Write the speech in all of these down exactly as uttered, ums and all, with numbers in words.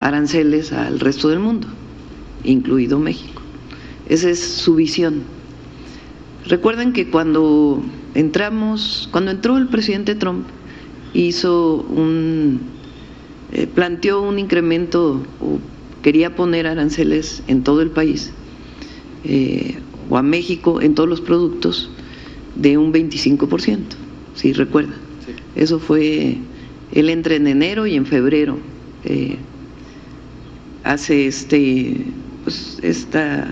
aranceles al resto del mundo, incluido México. Esa es su visión. Recuerden que cuando entramos, cuando entró el presidente Trump, hizo un, eh, planteó un incremento o quería poner aranceles en todo el país, eh, o a México en todos los productos de un veinticinco por ciento, si recuerdan. Sí. Eso fue, él entra en enero y en febrero eh, hace este, pues, esta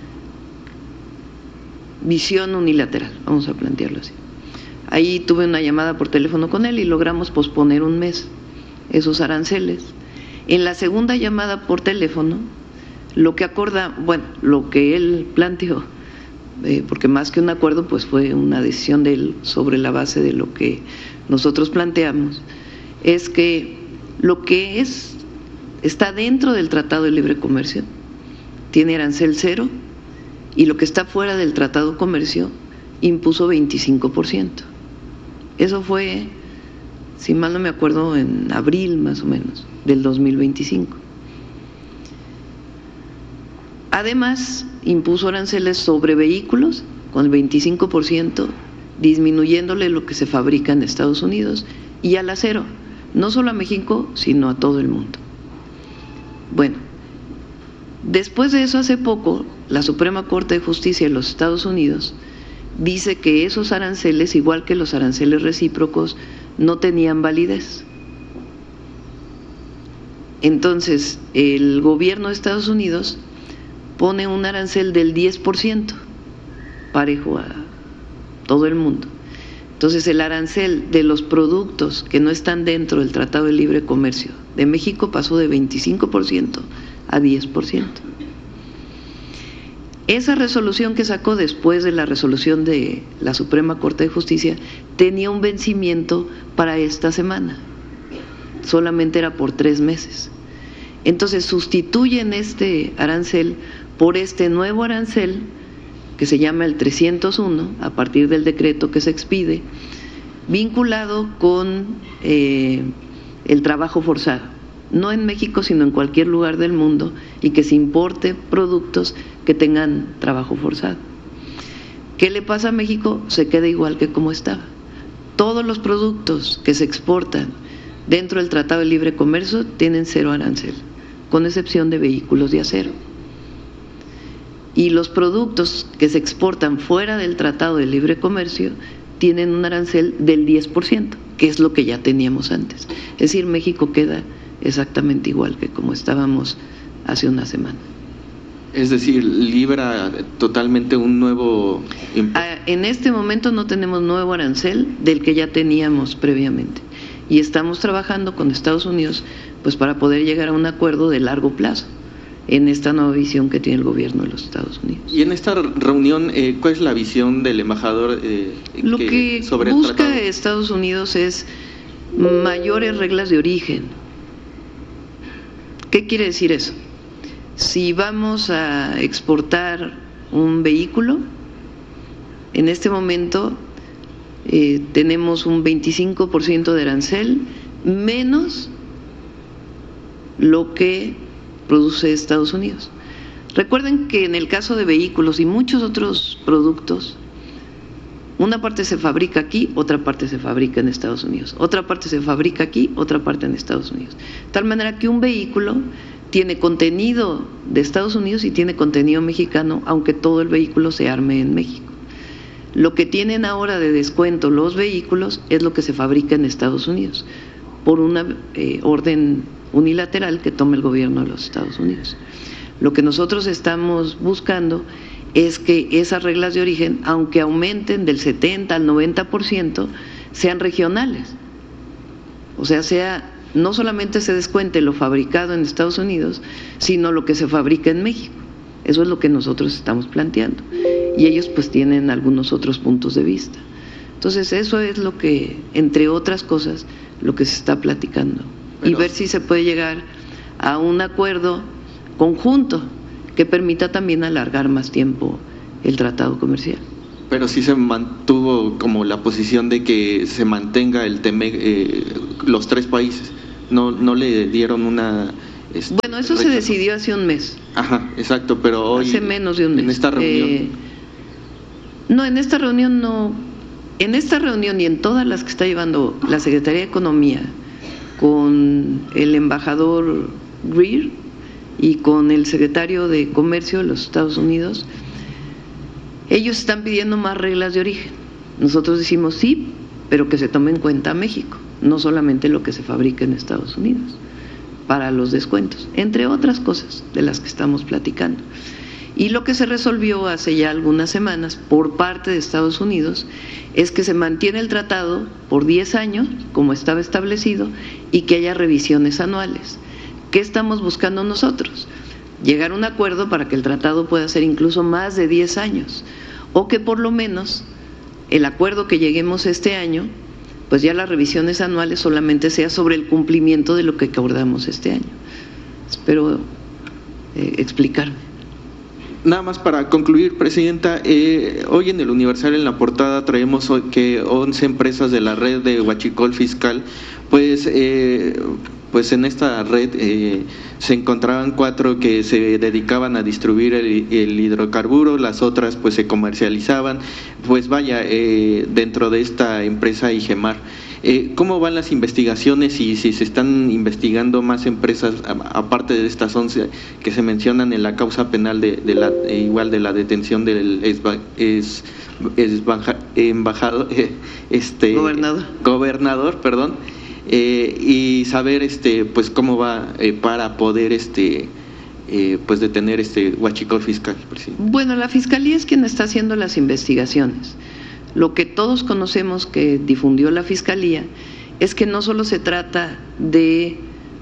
visión unilateral, vamos a plantearlo así. Ahí tuve una llamada por teléfono con él y logramos posponer un mes esos aranceles. En la segunda llamada por teléfono, lo que acorda, bueno, lo que él planteó, eh, porque más que un acuerdo, pues fue una decisión de él sobre la base de lo que nosotros planteamos, es que lo que es está dentro del Tratado de Libre Comercio tiene arancel cero, y lo que está fuera del Tratado de Comercio impuso veinticinco por ciento. Eso fue, si mal no me acuerdo, en abril más o menos del dos mil veinticinco. Además, impuso aranceles sobre vehículos con el veinticinco por ciento, disminuyéndole lo que se fabrica en Estados Unidos, y al acero, no solo a México, sino a todo el mundo. Bueno, después de eso, hace poco, la Suprema Corte de Justicia de los Estados Unidos dice que esos aranceles, igual que los aranceles recíprocos, no tenían validez. Entonces, el gobierno de Estados Unidos pone un arancel del diez por ciento, parejo a todo el mundo. Entonces, el arancel de los productos que no están dentro del Tratado de Libre Comercio de México pasó de veinticinco por ciento a diez por ciento. Esa resolución que sacó después de la resolución de la Suprema Corte de Justicia tenía un vencimiento para esta semana, solamente era por tres meses. Entonces sustituyen este arancel por este nuevo arancel que se llama el trescientos uno, a partir del decreto que se expide, vinculado con eh, el trabajo forzado, no en México sino en cualquier lugar del mundo, y que se importe productos que tengan trabajo forzado. ¿Qué le pasa a México? Se queda igual que como estaba. Todos los productos que se exportan dentro del Tratado de Libre Comercio tienen cero arancel, con excepción de vehículos de acero. Y los productos que se exportan fuera del Tratado de Libre Comercio tienen un arancel del diez por ciento, que es lo que ya teníamos antes. Es decir, México queda exactamente igual que como estábamos hace una semana. Es decir, libra totalmente un nuevo impuesto. En este momento no tenemos nuevo arancel del que ya teníamos previamente, y estamos trabajando con Estados Unidos pues para poder llegar a un acuerdo de largo plazo en esta nueva visión que tiene el gobierno de los Estados Unidos. Y en esta reunión, eh, ¿cuál es la visión del embajador eh, Lo que, que sobre busca el tratado? Estados Unidos es mayores reglas de origen. ¿Qué quiere decir eso? Si vamos a exportar un vehículo, en este momento eh, tenemos un veinticinco por ciento de arancel menos lo que produce Estados Unidos. Recuerden que en el caso de vehículos y muchos otros productos, una parte se fabrica aquí, otra parte se fabrica en Estados Unidos, otra parte se fabrica aquí, otra parte en Estados Unidos. De tal manera que un vehículo tiene contenido de Estados Unidos y tiene contenido mexicano, aunque todo el vehículo se arme en México. Lo que tienen ahora de descuento los vehículos es lo que se fabrica en Estados Unidos, por una eh, orden unilateral que toma el gobierno de los Estados Unidos. Lo que nosotros estamos buscando es que esas reglas de origen, aunque aumenten del setenta al noventa por ciento, sean regionales. O sea, sea no solamente se descuente lo fabricado en Estados Unidos, sino lo que se fabrica en México. Eso es lo que nosotros estamos planteando. Y ellos pues tienen algunos otros puntos de vista. Entonces eso es lo que, entre otras cosas, lo que se está platicando. Pero, y ver si se puede llegar a un acuerdo conjunto que permita también alargar más tiempo el tratado comercial. Pero sí se mantuvo como la posición de que se mantenga el T M E C, eh, los tres países. No, no le dieron una Este, bueno, eso rechazó. Se decidió hace un mes. Ajá, exacto, pero hoy… Hace menos de un mes. En esta reunión… Eh, no, en esta reunión no… En esta reunión y en todas las que está llevando la Secretaría de Economía con el embajador Greer y con el secretario de Comercio de los Estados Unidos, ellos están pidiendo más reglas de origen. Nosotros decimos sí, pero que se tome en cuenta México, no solamente lo que se fabrica en Estados Unidos, para los descuentos, entre otras cosas de las que estamos platicando. Y lo que se resolvió hace ya algunas semanas por parte de Estados Unidos es que se mantiene el tratado por diez años, como estaba establecido, y que haya revisiones anuales. ¿Qué estamos buscando nosotros? Llegar a un acuerdo para que el tratado pueda ser incluso más de diez años, o que por lo menos el acuerdo que lleguemos este año, pues ya las revisiones anuales solamente sea sobre el cumplimiento de lo que acordamos este año. Espero eh, explicarme. Nada más para concluir, Presidenta, eh, hoy en el Universal en la portada traemos hoy que once empresas de la red de Huachicol Fiscal, pues, eh, pues en esta red eh, se encontraban cuatro que se dedicaban a distribuir el, el hidrocarburo, las otras pues se comercializaban, pues vaya, eh, dentro de esta empresa Igemar. Eh, ¿Cómo van las investigaciones y si se están investigando más empresas aparte de estas once que se mencionan en la causa penal de, de la igual de la detención del es, es, es embajador este gobernador gobernador perdón eh, y saber este pues cómo va eh, para poder este eh, pues detener este Huachicol Fiscal, presidente? Bueno, la Fiscalía es quien está haciendo las investigaciones. Lo que todos conocemos que difundió la Fiscalía es que no solo se trata de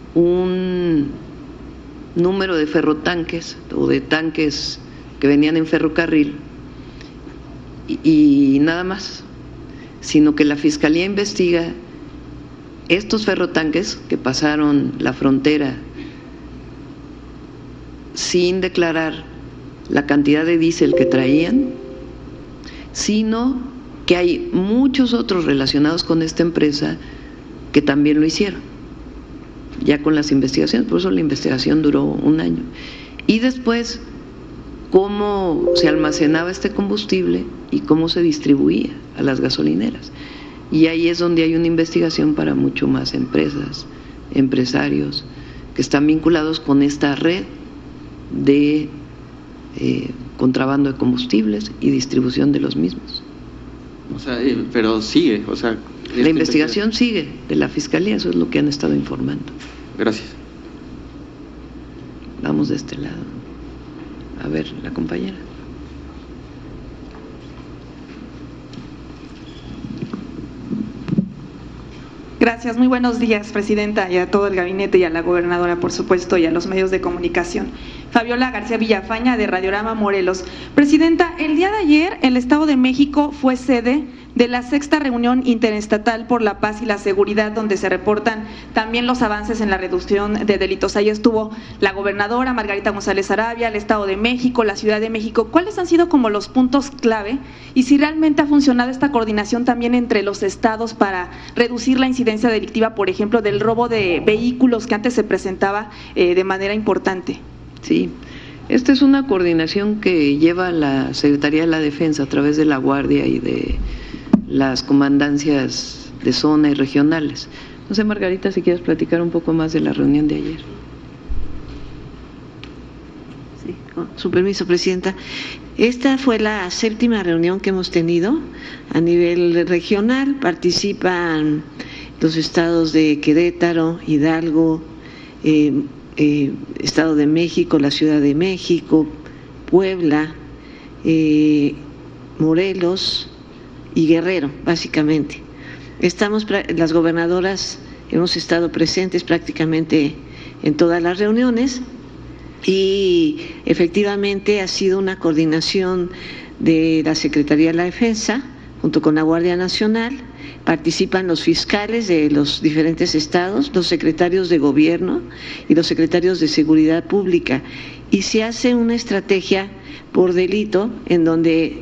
un número de ferrotanques o de tanques que venían en ferrocarril y, y nada más, sino que la Fiscalía investiga estos ferrotanques que pasaron la frontera sin declarar la cantidad de diésel que traían, sino que hay muchos otros relacionados con esta empresa que también lo hicieron, ya con las investigaciones, por eso la investigación duró un año. Y después, cómo se almacenaba este combustible y cómo se distribuía a las gasolineras. Y ahí es donde hay una investigación para mucho más empresas, empresarios, que están vinculados con esta red de eh, contrabando de combustibles y distribución de los mismos. O sea, eh, pero sigue, o sea… La investigación sigue de la Fiscalía, eso es lo que han estado informando. Gracias. Vamos de este lado. A ver, la compañera. Gracias, muy buenos días, Presidenta, y a todo el gabinete y a la gobernadora, por supuesto, y a los medios de comunicación. Fabiola García Villafaña, de Radiorama Morelos. Presidenta, el día de ayer el Estado de México fue sede de la sexta reunión interestatal por la paz y la seguridad, donde se reportan también los avances en la reducción de delitos. Ahí estuvo la gobernadora Margarita González Arabia, el Estado de México, la Ciudad de México. ¿Cuáles han sido como los puntos clave y si realmente ha funcionado esta coordinación también entre los estados para reducir la incidencia delictiva, por ejemplo, del robo de vehículos que antes se presentaba eh, de manera importante? Sí, esta es una coordinación que lleva la Secretaría de la Defensa a través de la Guardia y de las comandancias de zona y regionales. No sé, Margarita, si quieres platicar un poco más de la reunión de ayer. Sí, con su permiso, Presidenta. Esta fue la séptima reunión que hemos tenido a nivel regional. Participan los estados de Querétaro, Hidalgo, eh, eh, Estado de México, la Ciudad de México, Puebla, eh, Morelos y Guerrero, básicamente. Estamos, las gobernadoras hemos estado presentes prácticamente en todas las reuniones y efectivamente ha sido una coordinación de la Secretaría de la Defensa junto con la Guardia Nacional. Participan los fiscales de los diferentes estados, los secretarios de gobierno y los secretarios de seguridad pública, y se hace una estrategia por delito en donde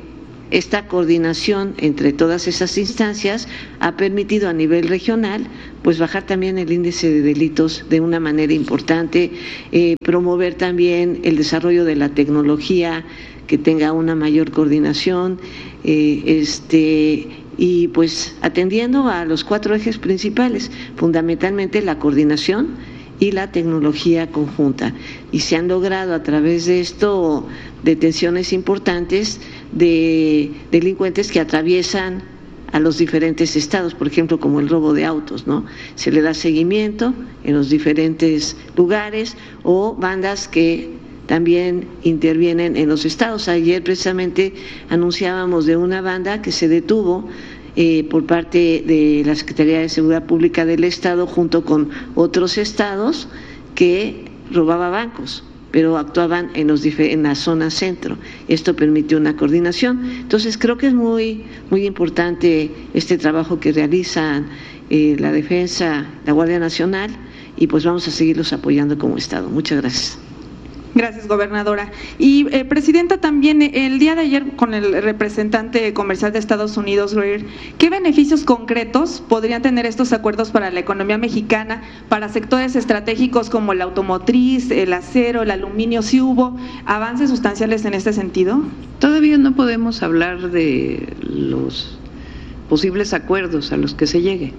esta coordinación entre todas esas instancias ha permitido a nivel regional pues bajar también el índice de delitos de una manera importante, eh, promover también el desarrollo de la tecnología que tenga una mayor coordinación, eh, este y pues atendiendo a los cuatro ejes principales, fundamentalmente la coordinación y la tecnología conjunta. Y se han logrado a través de esto detenciones importantes de delincuentes que atraviesan a los diferentes estados, por ejemplo, como el robo de autos, ¿no? Se le da seguimiento en los diferentes lugares, o bandas que también intervienen en los estados. Ayer precisamente anunciábamos de una banda que se detuvo eh, por parte de la Secretaría de Seguridad Pública del Estado junto con otros estados que robaba bancos, pero actuaban en, los, en la zona centro. Esto permitió una coordinación. Entonces creo que es muy, muy importante este trabajo que realizan eh, la Defensa, la Guardia Nacional, y pues vamos a seguirlos apoyando como Estado. Muchas gracias. Gracias, gobernadora. Y, eh, presidenta, también el día de ayer con el representante comercial de Estados Unidos, Greer, ¿qué beneficios concretos podrían tener estos acuerdos para la economía mexicana, para sectores estratégicos como la automotriz, el acero, el aluminio? ¿Sí hubo avances sustanciales en este sentido? Todavía no podemos hablar de los posibles acuerdos a los que se llegue.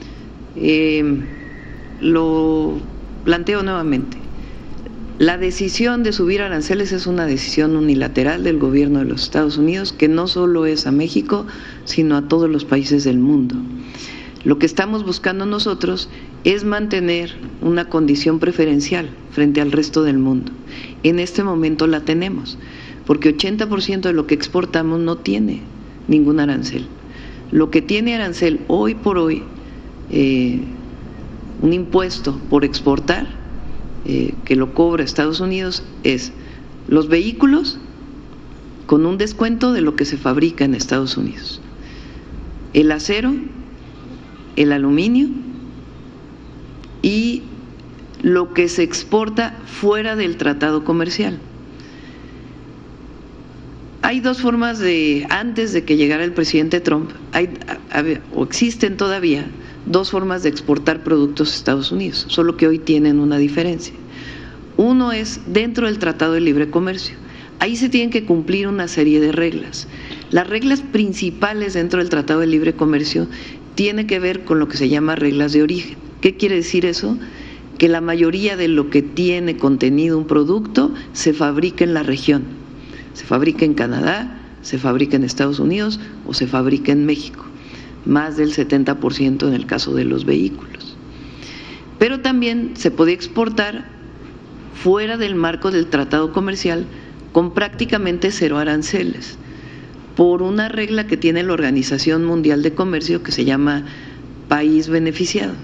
Eh, lo planteo nuevamente. La decisión de subir aranceles es una decisión unilateral del gobierno de los Estados Unidos, que no solo es a México, sino a todos los países del mundo. Lo que estamos buscando nosotros es mantener una condición preferencial frente al resto del mundo. En este momento la tenemos, porque ochenta por ciento de lo que exportamos no tiene ningún arancel. Lo que tiene arancel hoy por hoy, eh, un impuesto por exportar, Eh, que lo cobra Estados Unidos, es los vehículos con un descuento de lo que se fabrica en Estados Unidos, el acero, el aluminio y lo que se exporta fuera del tratado comercial. Hay dos formas de, antes de que llegara el presidente Trump, hay, o existen todavía dos formas de exportar productos a Estados Unidos, solo que hoy tienen una diferencia. Uno es dentro del Tratado de Libre Comercio. Ahí se tienen que cumplir una serie de reglas. Las reglas principales dentro del Tratado de Libre Comercio tienen que ver con lo que se llama reglas de origen. ¿Qué quiere decir eso? Que la mayoría de lo que tiene contenido un producto se fabrica en la región. Se fabrica en Canadá, se fabrica en Estados Unidos o se fabrica en México. Más del setenta por ciento en el caso de los vehículos. Pero también se puede exportar fuera del marco del tratado comercial con prácticamente cero aranceles, por una regla que tiene la Organización Mundial de Comercio que se llama país beneficiado.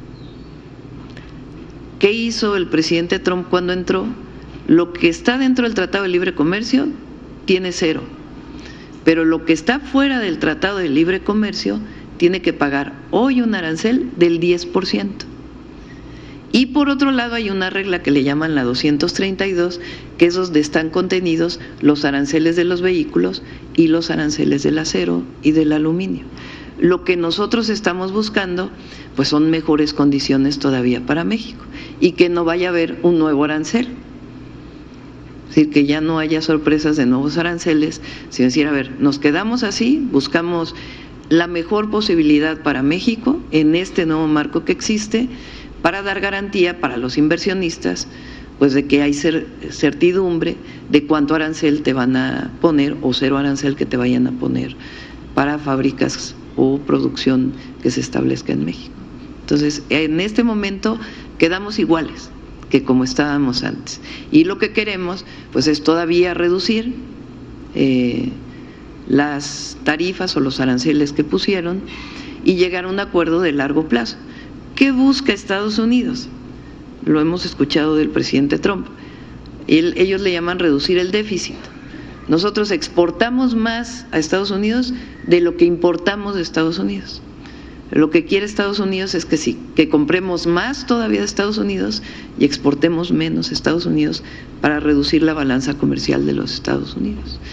¿Qué hizo el presidente Trump cuando entró? Lo que está dentro del Tratado de Libre Comercio tiene cero. Pero lo que está fuera del Tratado de Libre Comercio tiene que pagar hoy un arancel del diez por ciento. Y por otro lado hay una regla que le llaman la doscientos treinta y dos, que es donde están contenidos los aranceles de los vehículos y los aranceles del acero y del aluminio. Lo que nosotros estamos buscando pues son mejores condiciones todavía para México y que no vaya a haber un nuevo arancel. Es decir, que ya no haya sorpresas de nuevos aranceles, sino decir, a ver, nos quedamos así, buscamos la mejor posibilidad para México en este nuevo marco que existe, para dar garantía para los inversionistas, pues de que hay certidumbre de cuánto arancel te van a poner o cero arancel que te vayan a poner para fábricas o producción que se establezca en México. Entonces, en este momento quedamos iguales que como estábamos antes. Y lo que queremos pues es todavía reducir eh, las tarifas o los aranceles que pusieron y llegar a un acuerdo de largo plazo. ¿Qué busca Estados Unidos? Lo hemos escuchado del presidente Trump. Él, ellos le llaman reducir el déficit. Nosotros exportamos más a Estados Unidos de lo que importamos de Estados Unidos. Lo que quiere Estados Unidos es que sí, que compremos más todavía de Estados Unidos y exportemos menos a Estados Unidos para reducir la balanza comercial de los Estados Unidos.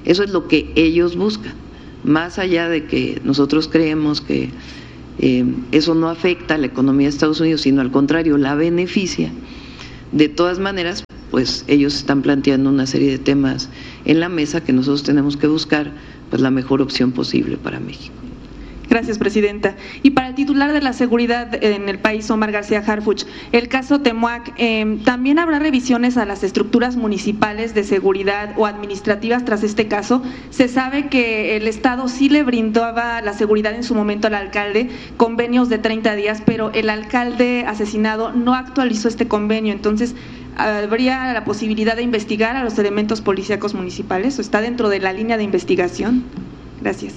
Eso es lo que ellos buscan, más allá de que nosotros creemos que eh, eso no afecta a la economía de Estados Unidos, sino al contrario, la beneficia. De todas maneras, pues ellos están planteando una serie de temas en la mesa que nosotros tenemos que buscar pues la mejor opción posible para México. Gracias, presidenta. Y para el titular de la seguridad en el país, Omar García Harfuch, el caso Temuac, eh, ¿también habrá revisiones a las estructuras municipales de seguridad o administrativas tras este caso? Se sabe que el Estado sí le brindaba la seguridad en su momento al alcalde, convenios de treinta días, pero el alcalde asesinado no actualizó este convenio. Entonces, ¿habría la posibilidad de investigar a los elementos policíacos municipales o está dentro de la línea de investigación? Gracias.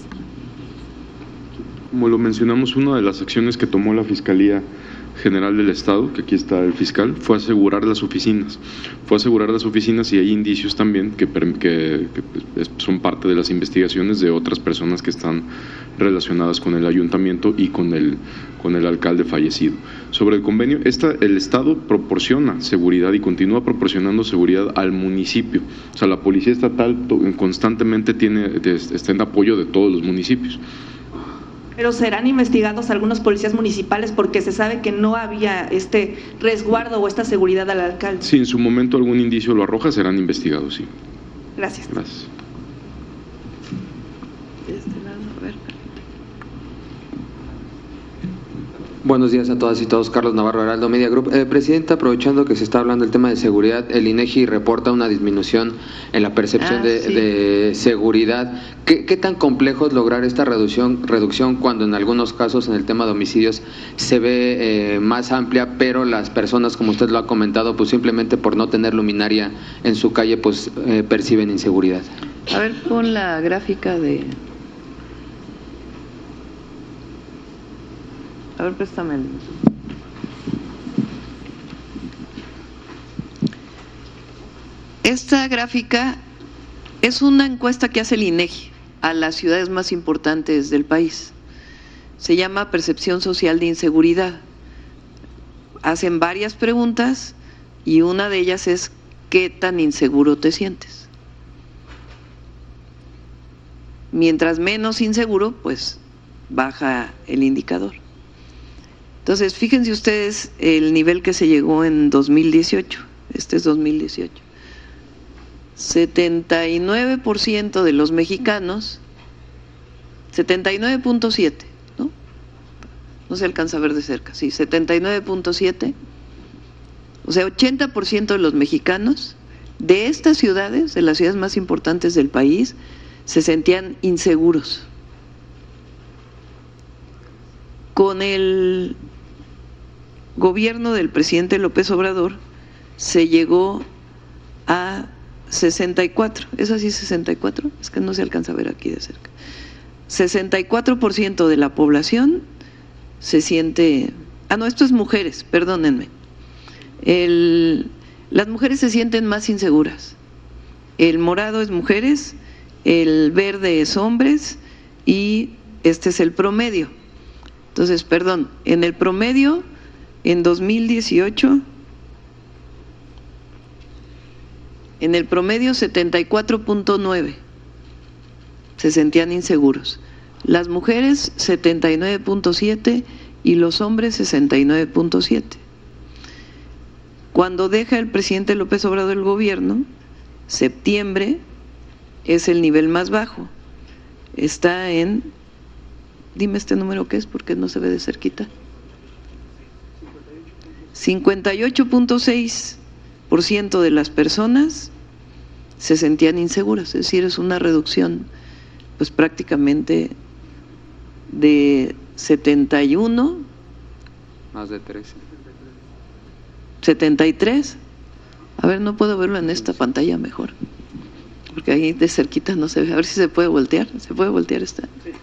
Como lo mencionamos, una de las acciones que tomó la Fiscalía General del Estado, que aquí está el fiscal, fue asegurar las oficinas. Fue asegurar las oficinas y hay indicios también que, que, que son parte de las investigaciones de otras personas que están relacionadas con el ayuntamiento y con el, con el alcalde fallecido. Sobre el convenio, esta, el Estado proporciona seguridad y continúa proporcionando seguridad al municipio. O sea, la Policía Estatal constantemente tiene, está en apoyo de todos los municipios. Pero serán investigados algunos policías municipales porque se sabe que no había este resguardo o esta seguridad al alcalde. Si en su momento algún indicio lo arroja, serán investigados, sí. Gracias. Gracias. Buenos días a todas y todos. Carlos Navarro, Heraldo Media Group. Eh, Presidenta, aprovechando que se está hablando del tema de seguridad, el INEGI reporta una disminución en la percepción ah, de, sí. de seguridad. ¿Qué, ¿Qué tan complejo es lograr esta reducción, reducción cuando en algunos casos en el tema de homicidios se ve eh, más amplia, pero las personas, como usted lo ha comentado, pues simplemente por no tener luminaria en su calle, pues eh, perciben inseguridad? A ver, pon la gráfica de... A ver, préstame el... Esta gráfica es una encuesta que hace el INEGI a las ciudades más importantes del país. Se llama Percepción Social de Inseguridad. Hacen varias preguntas y una de ellas es ¿qué tan inseguro te sientes? Mientras menos inseguro, pues baja el indicador. Entonces, fíjense ustedes el nivel que se llegó en dos mil dieciocho, este es dos mil dieciocho. setenta y nueve por ciento de los mexicanos, setenta y nueve punto siete, ¿no? No se alcanza a ver de cerca, sí, setenta y nueve punto siete, o sea, ochenta por ciento de los mexicanos de estas ciudades, de las ciudades más importantes del país, se sentían inseguros. Con el gobierno del presidente López Obrador se llegó a sesenta y cuatro, ¿es así sesenta y cuatro? Es que no se alcanza a ver aquí de cerca. sesenta y cuatro por ciento de la población se siente, ah no, esto es mujeres, perdónenme. El, las mujeres se sienten más inseguras. El morado es mujeres, el verde es hombres y este es el promedio. Entonces, perdón, en el promedio, en dos mil dieciocho, en el promedio setenta y cuatro punto nueve se sentían inseguros. Las mujeres setenta y nueve punto siete y los hombres sesenta y nueve punto siete. Cuando deja el presidente López Obrador el gobierno, septiembre es el nivel más bajo. Está en... Dime este número que es porque no se ve de cerquita. cincuenta y ocho punto seis por ciento de las personas se sentían inseguras, es decir, es una reducción pues prácticamente de setenta y uno, más de trece, setenta y tres. A ver, no puedo verlo en esta pantalla mejor, porque ahí de cerquita no se ve. A ver si se puede voltear, ¿se puede voltear esta? Sí.